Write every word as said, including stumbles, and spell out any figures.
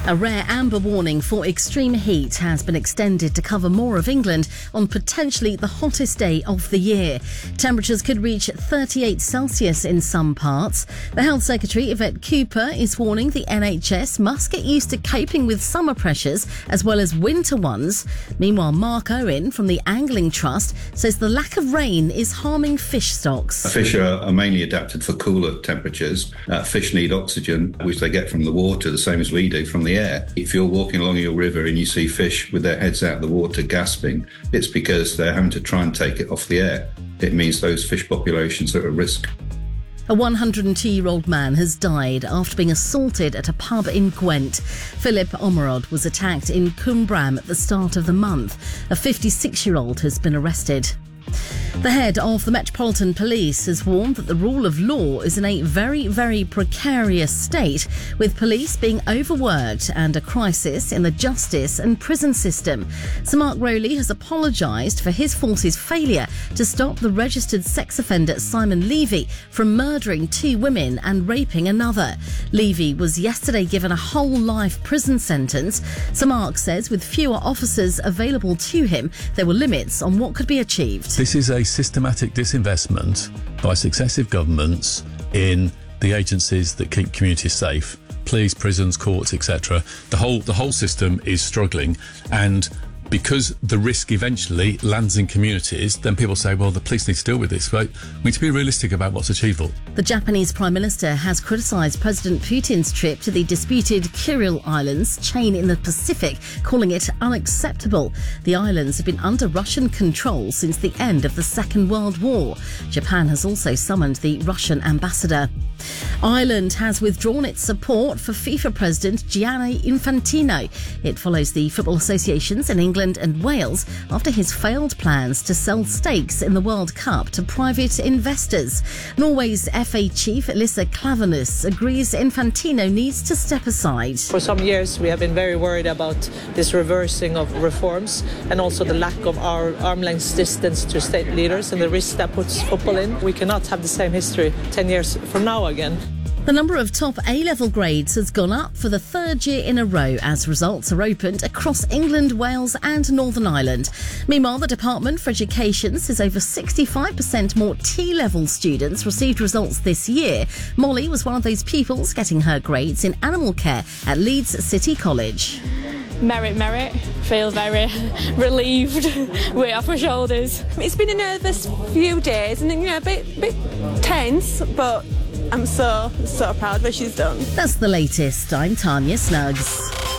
A rare amber warning for extreme heat has been extended to cover more of England on potentially the hottest day of the year. Temperatures could reach thirty-eight Celsius in some parts. The Health Secretary, Yvette Cooper, is warning the N H S must get used to coping with summer pressures as well as winter ones. Meanwhile, Mark Owen from the Angling Trust says the lack of rain is harming fish stocks. Fish are, are mainly adapted for cooler temperatures. Uh, fish need oxygen, which they get from the water, the same as we do from the air. If you're walking along your river and you see fish with their heads out of the water gasping, it's because they're having to try and take it off the air. It means those fish populations are at risk. A one hundred two-year-old man has died after being assaulted at a pub in Gwent. Philip Omerod was attacked in Cwmbram at the start of the month. A fifty-six-year-old has been arrested. The head of the Metropolitan Police has warned that the rule of law is in a very, very precarious state, with police being overworked and a crisis in the justice and prison system. Sir Mark Rowley has apologised for his force's failure to stop the registered sex offender Simon Levy from murdering two women and raping another. Levy was yesterday given a whole life prison sentence. Sir Mark says with fewer officers available to him, there were limits on what could be achieved. This is a systematic disinvestment by successive governments in the agencies that keep communities safe, police, prisons, courts, et cetera. The whole the whole system is struggling, and because the risk eventually lands in communities, then people say, well, the police need to deal with this. But we need to be realistic about what's achievable. The Japanese Prime Minister has criticised President Putin's trip to the disputed Kuril Islands chain in the Pacific, calling it unacceptable. The islands have been under Russian control since the end of the Second World War. Japan has also summoned the Russian ambassador. Ireland has withdrawn its support for FIFA President Gianni Infantino. It follows the Football Associations in England and Wales after his failed plans to sell stakes in the World Cup to private investors. Norway's F A chief Lisa Klaveness agrees Infantino needs to step aside. For some years we have been very worried about this reversing of reforms and also the lack of our arm's length distance to state leaders and the risk that puts football in. We cannot have the same history ten years from now again. The number of top A-level grades has gone up for the third year in a row as results are opened across England, Wales and Northern Ireland. Meanwhile, the Department for Education says over sixty-five percent more T-level students received results this year. Molly was one of those pupils getting her grades in animal care at Leeds City College. Merit, merit. Feel very relieved, weight off my shoulders. It's been a nervous few days and, you know, a bit, bit tense, but I'm so, so proud of what she's done. That's the latest. I'm Tanya Snuggs.